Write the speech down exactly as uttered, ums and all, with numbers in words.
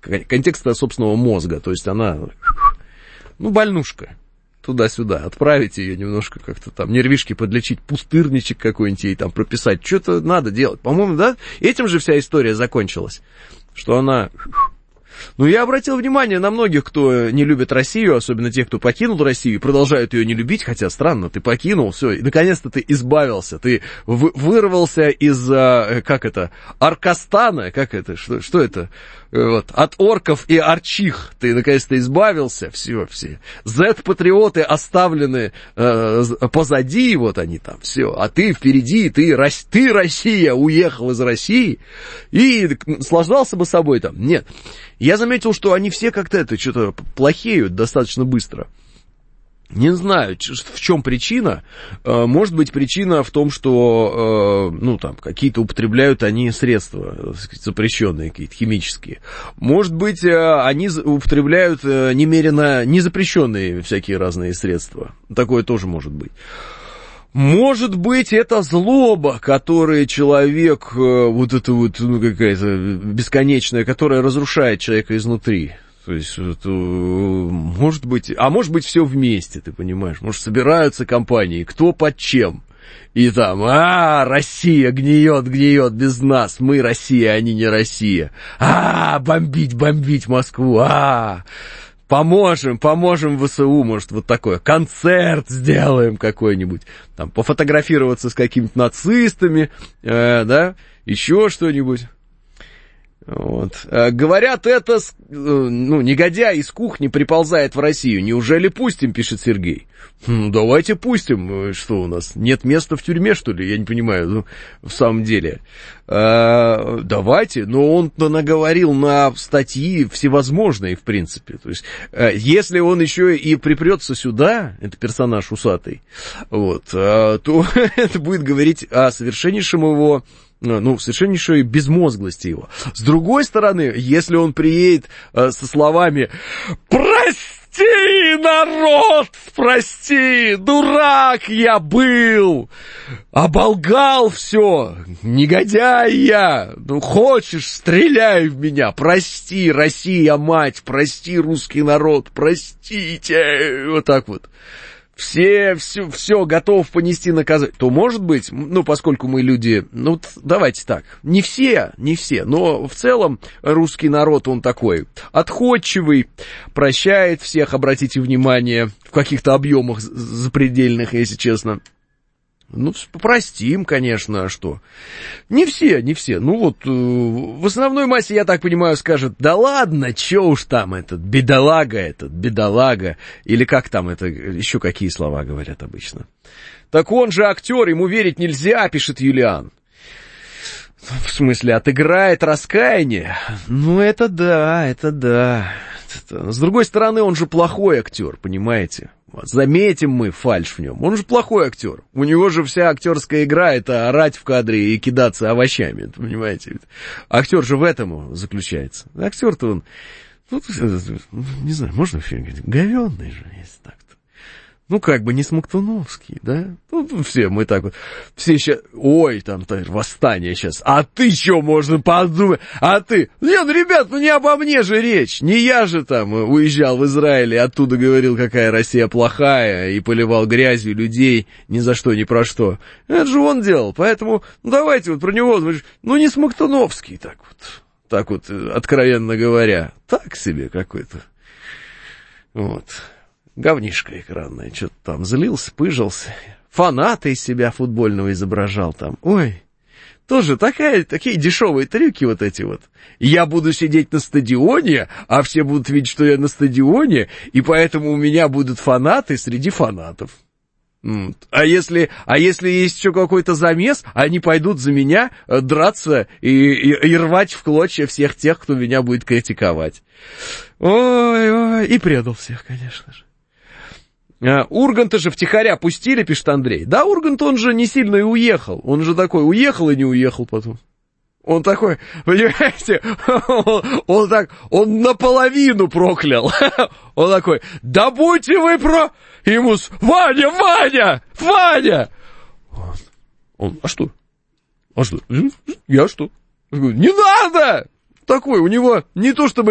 контекста собственного мозга. То есть она, ну, больнушка. Туда-сюда, отправить ее немножко как-то там, нервишки подлечить, пустырничек какой-нибудь ей там прописать. Что-то надо делать. По-моему, да, этим же вся история закончилась. Что она... Ну, я обратил внимание на многих, кто не любит Россию, особенно тех, кто покинул Россию и продолжают ее не любить, хотя странно, ты покинул, все, и наконец-то ты избавился, ты вы, вырвался из, как это, Аркастана, как это, что, что это, вот, от орков и арчих, ты наконец-то избавился, все, все, зет-патриоты оставлены э, позади, вот они там, все, а ты впереди, ты, ты, Россия, уехал из России и наслаждался бы собой там, нет. Я заметил, что они все как-то это, что-то плохеют достаточно быстро. Не знаю, в чем причина. Может быть, причина в том, что, ну, там, какие-то употребляют они средства, запрещенные, какие-то химические. Может быть, они употребляют немерено незапрещенные всякие разные средства. Такое тоже может быть. Может быть, это злоба, которую человек, вот это вот, ну, какая-то бесконечная, которая разрушает человека изнутри. То есть, это, может быть, а может быть, все вместе, ты понимаешь. Может, собираются компании, кто под чем. И там, а, Россия гниет, гниет без нас, мы Россия, они не Россия. А, бомбить, бомбить Москву, а. Поможем, поможем ВСУ, может, вот такое, концерт сделаем какой-нибудь, там, пофотографироваться с какими-то нацистами, э, да, еще что-нибудь. Вот. Говорят, это, ну, негодяй из кухни приползает в Россию. Неужели пустим, пишет Сергей. Ну, давайте пустим. Что у нас, нет места в тюрьме, что ли? Я не понимаю, ну, в самом деле. А, давайте, но он-то наговорил на статьи всевозможные, в принципе. То есть, если он еще и припрется сюда, это персонаж усатый, вот, то это будет говорить о совершеннейшем его... ну, совершеннейшей безмозглости его. С другой стороны, если он приедет э, со словами «Прости, народ, прости, дурак я был, оболгал все, негодяй я, ну, хочешь, стреляй в меня, прости, Россия, мать, прости, русский народ, простите», вот так вот. Все, все, все готов понести наказание, то, может быть, ну, поскольку мы люди, ну, давайте так, не все, не все, но в целом русский народ, он такой отходчивый, прощает всех, обратите внимание, в каких-то объемах запредельных, если честно. Ну, простим, конечно, а что? Не все, не все. Ну, вот, э, в основной массе, я так понимаю, скажут, да ладно, чё уж там этот, бедолага этот, бедолага. Или как там это, еще какие слова говорят обычно. Так он же актер, ему верить нельзя, пишет Юлиан. В смысле, отыграет раскаяние? Ну, это да, это да. С другой стороны, он же плохой актер, понимаете? Заметим мы фальшь в нем. Он же плохой актер. У него же вся актерская игра — это орать в кадре и кидаться овощами, понимаете? Актер же в этом заключается. Актер-то он, ну, не знаю, можно вообще говорить, говенный же, если так-то. Ну, как бы не Смоктуновский, да? Ну, все мы так вот, все сейчас, ой, там, восстание сейчас, а ты что, можно подумать, а ты, нет, ну, ребят, ну, не обо мне же речь, не я же там уезжал в Израиль и оттуда говорил, какая Россия плохая, и поливал грязью людей ни за что, ни про что. Это же он делал, поэтому, ну, давайте вот про него, ну, не Смоктуновский, так вот, так вот, откровенно говоря, так себе какой-то, вот. Говнишко экранное, что-то там злился, пыжился, фаната из себя футбольного изображал там. Ой, тоже такая, такие дешевые трюки вот эти вот. Я буду сидеть на стадионе, а все будут видеть, что я на стадионе, и поэтому у меня будут фанаты среди фанатов. А если, а если есть еще какой-то замес, они пойдут за меня драться и, и, и рвать в клочья всех тех, кто меня будет критиковать. Ой-ой, и предал всех, конечно же. Урганта же втихаря пустили, пишет Андрей. Да, Ургант, он же не сильно и уехал. Он же такой уехал и не уехал потом. Он такой, понимаете, он, он так, он наполовину проклял. Он такой, да будьте вы про... Ему, Ваня, Ваня, Ваня! Он, он, а что? А что? Я что? Не надо! Такой, у него не то чтобы